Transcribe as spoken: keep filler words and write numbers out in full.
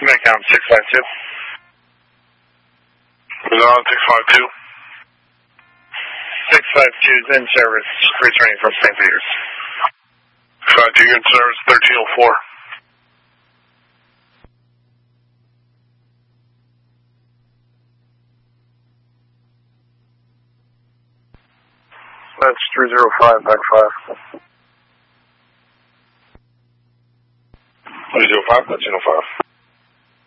Macom six five two. Luzon six five two. six five two is in service, returning from Saint Peter's. six five two, you're in service thirteen oh four. That's three zero five, back five. three zero five, that's zero five.